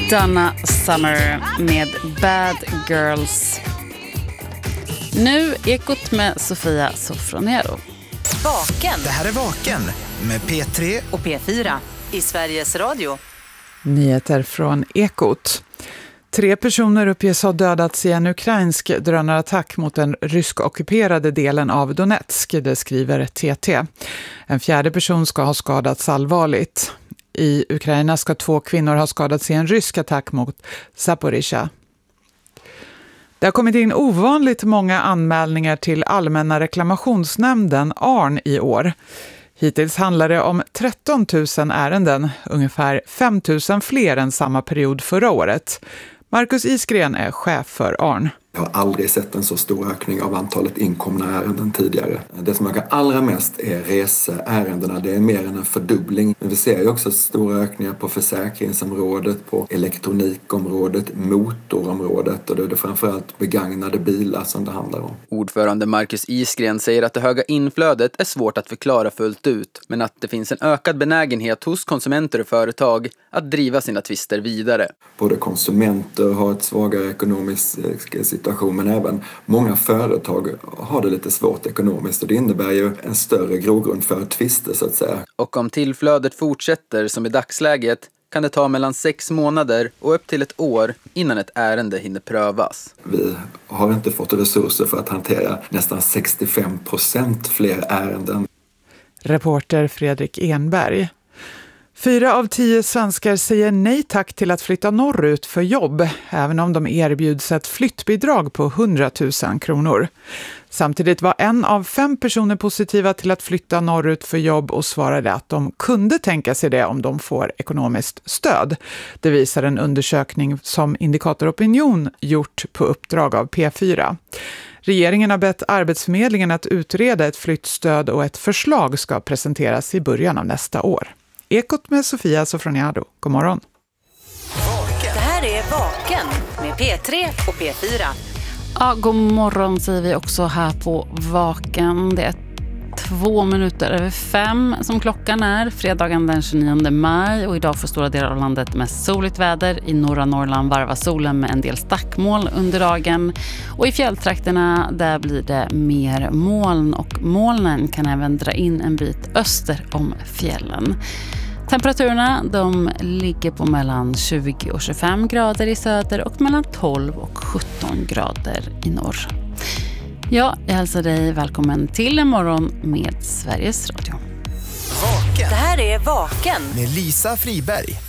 Donna Summer med Bad Girls. Nu Ekot med Sofia Sofroniero. Vaken. Det här är Vaken med P3 och P4 i Sveriges Radio. Nyheter från Ekot. 3 personer uppges ha dödats i en ukrainsk drönarattack mot den rysk-ockuperade delen av Donetsk, det skriver TT. En 4:e person ska ha skadats allvarligt. I Ukraina ska 2 kvinnor ha skadats i en rysk attack mot Zaporizjzja. Det har kommit in ovanligt många anmälningar till Allmänna reklamationsnämnden ARN i år. Hittills handlar det om 13 000 ärenden, ungefär 5 000 fler än samma period förra året. Marcus Isgren är chef för ARN. Jag har aldrig sett en så stor ökning av antalet inkomna ärenden tidigare. Det som ökar allra mest är reseärendena. Det är mer än en fördubbling. Men vi ser ju också stora ökningar på försäkringsområdet, på elektronikområdet, motorområdet och det är framförallt begagnade bilar som det handlar om. Ordförande Marcus Isgren säger att det höga inflödet är svårt att förklara fullt ut, men att det finns en ökad benägenhet hos konsumenter och företag att driva sina tvister vidare. Både konsumenter har ett svagare ekonomisk situation, men även många företag har det lite svårt ekonomiskt och det innebär ju en större grogrund för tvister så att säga. Och om tillflödet fortsätter som i dagsläget kan det ta mellan 6 månader och upp till 1 år innan ett ärende hinner prövas. Vi har inte fått resurser för att hantera nästan 65% fler ärenden. Reporter Fredrik Enberg. 4 av 10 svenskar säger nej tack till att flytta norrut för jobb, även om de erbjuds ett flyttbidrag på 100 000 kronor. Samtidigt var 1 av 5 personer positiva till att flytta norrut för jobb och svarade att de kunde tänka sig det om de får ekonomiskt stöd. Det visar en undersökning som Indikator Opinion gjort på uppdrag av P4. Regeringen har bett Arbetsförmedlingen att utreda ett flyttstöd och ett förslag ska presenteras i början av nästa år. Ekot med Sofia Sofroniero. God morgon. Det här är Vaken med P3 och P4. Ja, god morgon säger vi också här på Vaken. Det är 2 minuter över 5 som klockan är. Fredagen den 29 maj och idag får stora delar av landet med soligt väder. I norra Norrland varvar solen med en del stackmoln under dagen. Och i fjälltrakterna där blir det mer moln och molnen kan även dra in en bit öster om fjällen. Temperaturerna de ligger på mellan 20 och 25 grader i söder och mellan 12 och 17 grader i norr. Ja, jag hälsar dig välkommen till en morgon med Sveriges Radio. Vaken Det här är Vaken med Lisa Friberg.